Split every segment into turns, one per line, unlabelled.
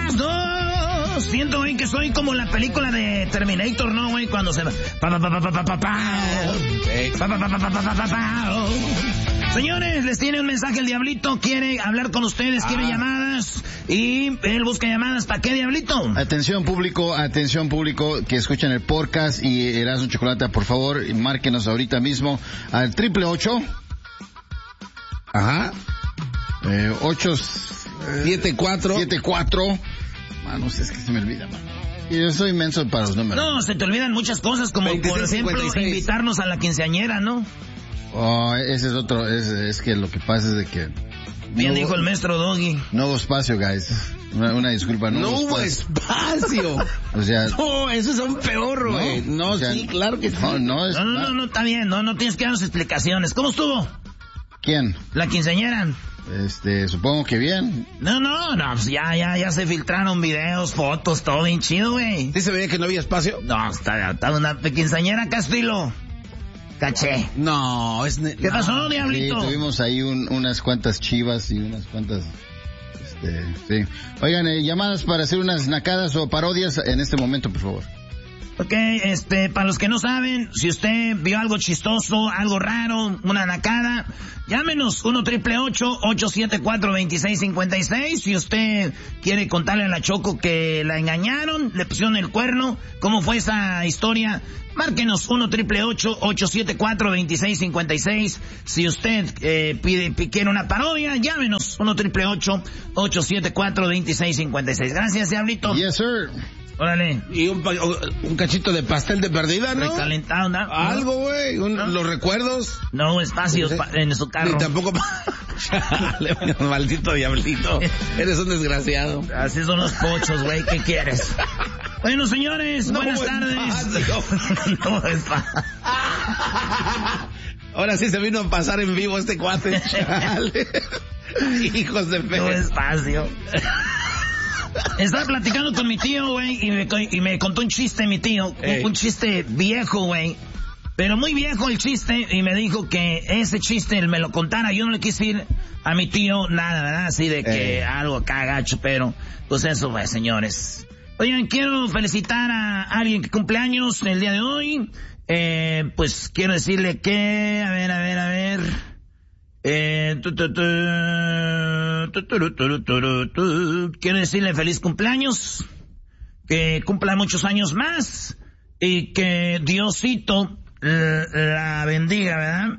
las 2. Siento, güey, que soy como la película de Terminator, ¿no, güey? Cuando se va. Señores, les tiene un mensaje el Diablito. Quiere hablar con ustedes, quiere llamadas. Y él busca llamadas. ¿Para qué, Diablito?
Atención público que escuchan el podcast y Erasmo Chocolata, por favor, márquenos ahorita mismo al 888.
Ajá.
874. Mano, es que se me olvida, mano. Yo soy inmenso para los números.
No, se te olvidan muchas cosas, como 26, por ejemplo 56. Invitarnos a la quinceañera, ¿no?
Oh, ese es otro, es que lo que pasa es de que...
Bien dijo el maestro Doggy.
No hubo espacio, guys. Una disculpa,
no hubo espacio.
O sea...
No, eso es un peor, güey. No, o sea, sí, claro que sí.
No, está bien, no tienes que darnos explicaciones. ¿Cómo estuvo?
¿Quién?
La quinceañera.
Supongo que bien.
No, pues ya se filtraron videos, fotos, todo bien chido, güey.
¿Sí se veía que no había espacio?
No, está una quinceañera acá, estilo. Caché.
No,
¿Qué pasó, Diablito?
Sí, tuvimos ahí unas cuantas chivas y unas cuantas... sí. Oigan, llamadas para hacer unas nacadas o parodias en este momento, por favor.
Ok, para los que no saben, si usted vio algo chistoso, algo raro, una nacada, llámenos 1-888-874-2656. Si usted quiere contarle a la Choco que la engañaron, le pusieron el cuerno, ¿cómo fue esa historia? Márquenos 1-888-874-2656. Si usted quiere una parodia, llámenos 1-888-874-2656. Gracias, Diablito.
Yes, sir.
Órale.
Y un cachito de pastel de perdida, ¿no?
Recalentado, ¿no?
Algo, güey. ¿No? Los recuerdos.
No, espacios en su carro.
Ni tampoco... Chale, maldito Diablito. Eres un desgraciado.
Así son los pochos, güey. ¿Qué quieres? Bueno, señores, buenas tardes. No es fácil.
Ahora sí se vino a pasar en vivo este cuate. Chale. Hijos de fe.
No es fácil. Estaba platicando con mi tío, güey, y me contó un chiste mi tío, un chiste viejo, güey, pero muy viejo el chiste, y me dijo que ese chiste él me lo contara. Yo no le quise ir a mi tío nada, ¿verdad? Así de que algo acá gacho, pero pues eso, güey, señores. Oigan, quiero felicitar a alguien que cumple años el día de hoy. Pues quiero decirle que, a ver. Quiero decirle feliz cumpleaños, que cumpla muchos años más y que Diosito la bendiga, ¿verdad?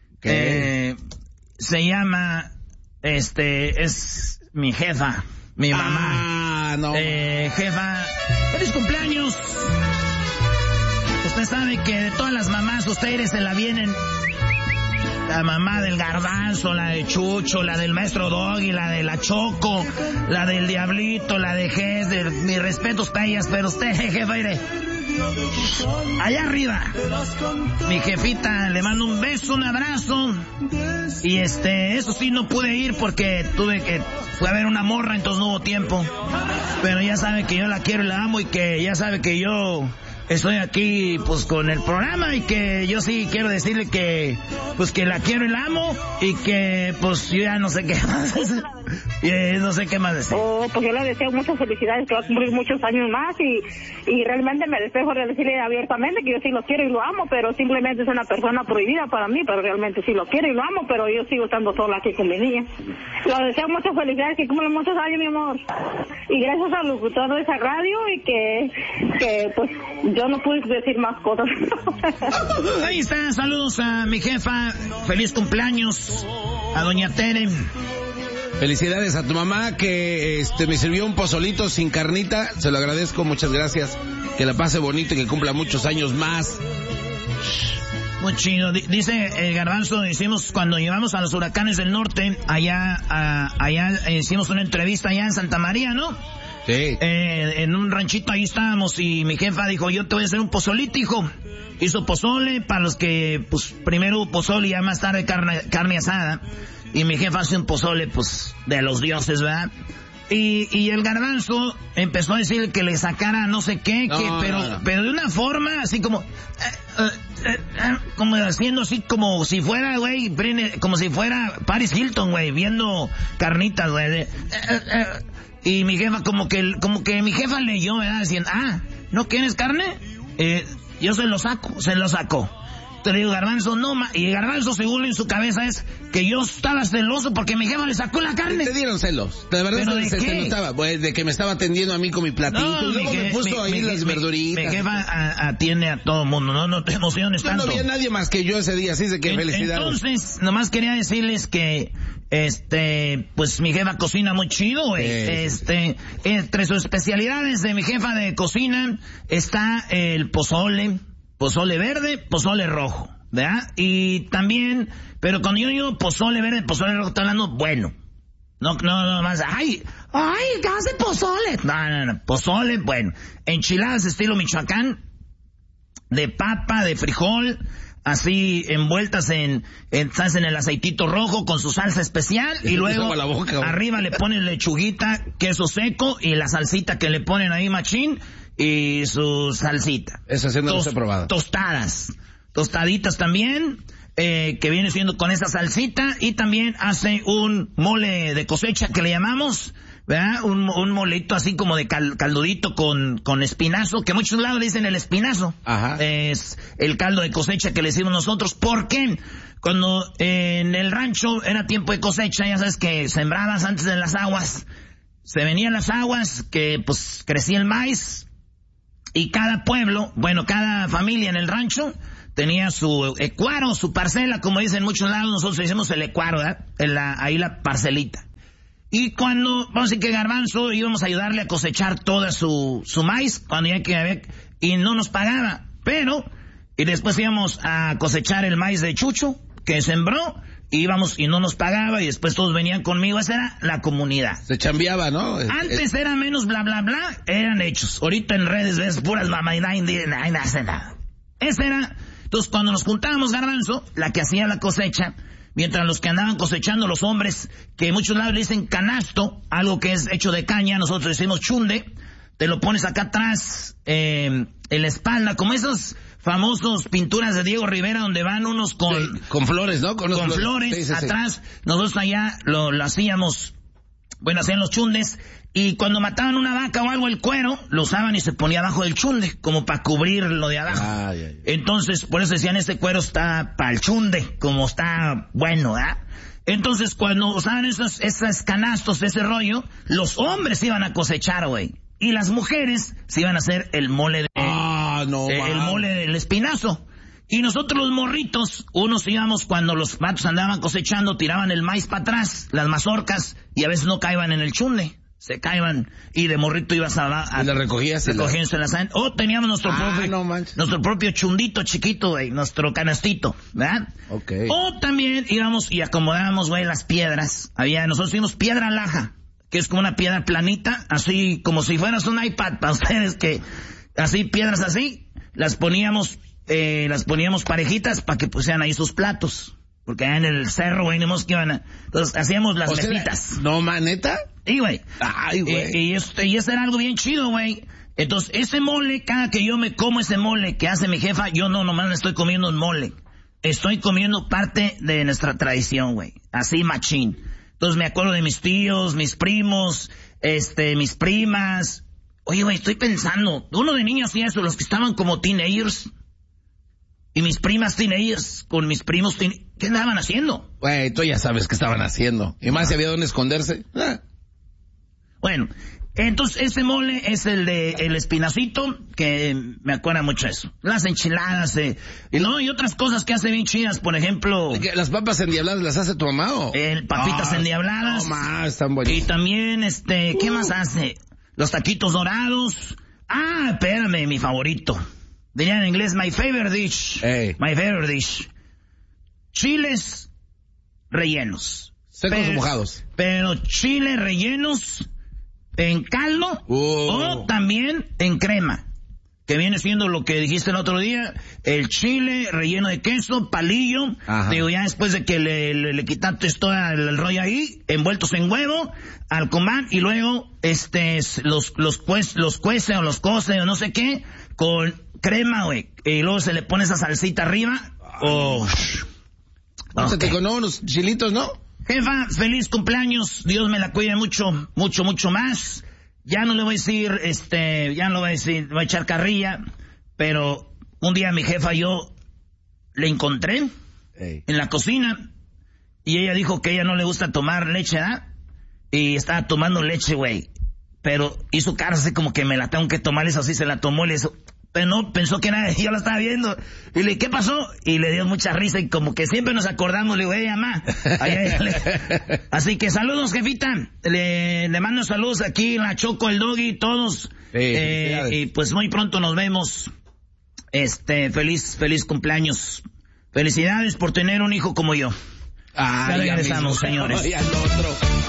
Se llama, es mi jefa, mi mamá.
No.
Jefa, feliz cumpleaños. Usted sabe que de todas las mamás ustedes se la vienen. La mamá del Garbanzo, la de Chucho, la del maestro Doggy, la de la Choco, la del Diablito, la de Gess, mis respetos para ellas, pero usted, jefa, iré. Allá arriba, mi jefita, le mando un beso, un abrazo. Y eso sí no pude ir porque fui a ver una morra, entonces no hubo tiempo. Pero ya sabe que yo la quiero y la amo y que ya sabe que yo... estoy aquí, pues, con el programa y que yo sí quiero decirle que, pues, que la quiero y la amo y que, pues, yo ya no sé qué más decir. No sé qué más decir.
Pues yo le deseo muchas felicidades, que va a cumplir muchos años más y realmente me despejo de decirle abiertamente que yo sí lo quiero y lo amo, pero simplemente es una persona prohibida para mí, pero realmente sí lo quiero y lo amo, pero yo sigo estando sola aquí con mi niña. Le deseo muchas felicidades, que cumplan muchos años, mi amor. Y gracias al locutor de esa radio y que pues, yo no pude decir más cosas.
Ahí está, saludos a mi jefa, feliz cumpleaños a doña Tere.
Felicidades a tu mamá que me sirvió un pozolito sin carnita, se lo agradezco, muchas gracias, que la pase bonito y que cumpla muchos años más.
Muy chido, dice el Garbanzo, hicimos cuando llevamos a los huracanes del norte, allá hicimos una entrevista allá en Santa María, ¿no?
Sí.
En un ranchito ahí estábamos y mi jefa dijo, yo te voy a hacer un pozolito, hijo. Hizo pozole para los que, pues, primero pozole y ya más tarde carne asada. Y mi jefa hace un pozole, pues, de los dioses, ¿verdad? Y el Garbanzo empezó a decir que le sacara no sé qué, pero de una forma así como haciendo así como si fuera, güey, como si fuera Paris Hilton, güey, viendo carnitas, güey. Y mi jefa como que mi jefa leyó, ¿verdad? Diciendo, ¿no quieres carne? Yo se lo sacó. Te digo, Garbanzo, no, y Garbanzo según en su cabeza es que yo estaba celoso porque mi jefa le sacó la carne.
Te dieron celos. De verdad se notaba, pues, de que me estaba atendiendo a mí con mi platito. No, y luego me puso ahí las verduritas.
Mi jefa atiende a todo el mundo, no te emociones tanto.
No había nadie más que yo ese día, así de que felicidades.
Entonces, nomás quería decirles que, pues mi jefa cocina muy chido, güey. Entre sus especialidades de mi jefa de cocina está el pozole verde, pozole rojo, ¿verdad? Y también, pero cuando yo digo pozole verde, pozole rojo, estoy hablando bueno. No más, ay, ¿qué hace pozole? No, pozole, bueno. Enchiladas estilo Michoacán, de papa, de frijol, así envueltas en el aceitito rojo con su salsa especial, y luego arriba le ponen lechuguita, queso seco y la salsita que le ponen ahí machín, y su salsita.
Esa sí no los he probado.
Tostaditas también, que viene siendo con esa salsita, y también hace un mole de cosecha que le llamamos, ¿verdad? Un molito así como de caldudito con espinazo, que muchos lados le dicen el espinazo.
Ajá.
Es el caldo de cosecha que le decimos nosotros. ¿Por qué? Cuando en el rancho era tiempo de cosecha, ya sabes que sembrabas antes de las aguas, se venían las aguas, que pues crecía el maíz, y cada pueblo, cada familia en el rancho tenía su ecuaro, su parcela, como dicen en muchos lados, nosotros decimos el ecuaro, ¿verdad? Ahí la parcelita. Y cuando, vamos a decir que Garbanzo íbamos a ayudarle a cosechar toda su maíz, cuando ya que y no nos pagaba, y después íbamos a cosechar el maíz de Chucho, que sembró, íbamos y no nos pagaba, y después todos venían conmigo. Esa era la comunidad.
Se chambeaba, ¿no?
Antes era menos bla bla bla, eran hechos. Ahorita en redes ves puras mamá y nadie hace nada. Esa era. Entonces cuando nos juntábamos, Garbanzo, la que hacía la cosecha, mientras los que andaban cosechando, los hombres, que muchos lados le dicen canasto, algo que es hecho de caña, nosotros decimos chunde, te lo pones acá atrás, en la espalda, como esos famosos pinturas de Diego Rivera donde van unos
con flores, ¿no? Con
flores
sí.
Atrás. Nosotros allá lo hacíamos, hacían los chundes, y cuando mataban una vaca o algo, el cuero lo usaban y se ponía abajo del chunde, como para cubrir lo de abajo. Entonces, por eso decían, este cuero está para el chunde, como está bueno, ¿verdad? Entonces, cuando usaban esos canastos, ese rollo, los hombres iban a cosechar, güey, y las mujeres se iban a hacer el mole el mole del espinazo. Y nosotros los morritos, unos íbamos cuando los vatos andaban cosechando, tiraban el maíz para atrás, las mazorcas, y a veces no caían en el chunde, se caían, y de morrito ibas a
y la recogías en
la o teníamos nuestro propio chundito chiquito, güey, nuestro canastito, ¿verdad?
Okay.
O también íbamos y acomodábamos, güey, las piedras. Nosotros hicimos piedra laja, que es como una piedra planita, así como si fueras un iPad para ustedes, que así, piedras así, las poníamos parejitas para que pusieran ahí sus platos. Porque allá en el cerro, güey, entonces hacíamos las mesitas.
¿No, maneta?
Sí, güey.
Ay, güey.
Y eso era algo bien chido, güey. Entonces, ese mole, cada que yo me como ese mole que hace mi jefa, yo no nomás me estoy comiendo un mole. Estoy comiendo parte de nuestra tradición, güey. Así, machín. Entonces, me acuerdo de mis tíos, mis primos, mis primas. Oye, güey, estoy pensando, uno de niños hacía eso, los que estaban como teenagers. Y mis primas teenagers con mis primos ¿qué andaban haciendo?
Güey, tú ya sabes qué estaban haciendo. Y más si había dónde esconderse.
Bueno, entonces ese mole es el de el espinacito, que me acuerda mucho eso. Las enchiladas, y otras cosas que hace bien chidas, por ejemplo.
¿Las papas endiabladas las hace tu mamá o?
Papitas endiabladas.
No más, están buenísimas.
Y también, ¿qué más hace? Los taquitos dorados. Espérame, mi favorito. Diría en inglés, my favorite dish.
Hey.
My favorite dish. Chiles rellenos.
Secos o mojados.
Pero chiles rellenos en caldo o también en crema. que viene siendo lo que dijiste el otro día, el chile relleno de queso, palillo, digo, ya después de que le quitaste todo el rollo ahí, envueltos en huevo, al comal, y luego, los cuece o los cose o no sé qué, con crema, güey, y luego se le pone esa salsita arriba,
Okay. Con unos chilitos, ¿no?
Jefa, feliz cumpleaños, Dios me la cuide mucho, mucho, mucho más. Ya no le voy a decir, ya no le voy a decir, voy a echar carrilla, pero un día mi jefa yo le encontré en la cocina y ella dijo que a ella no le gusta tomar leche, ¿ah? Y estaba tomando leche, güey. Pero hizo cara así como que me la tengo que tomar, eso así se la tomó, le hizo... Pero no, pensó que era, yo la estaba viendo. Y le dije, ¿qué pasó? Y le dio mucha risa y como que siempre nos acordamos, le digo, mamá. Así que saludos, jefita. Le mando saludos aquí, la Choco, el Doggy, todos. Y pues muy pronto nos vemos. Feliz cumpleaños. Felicidades por tener un hijo como yo.
Ya
regresamos, señores.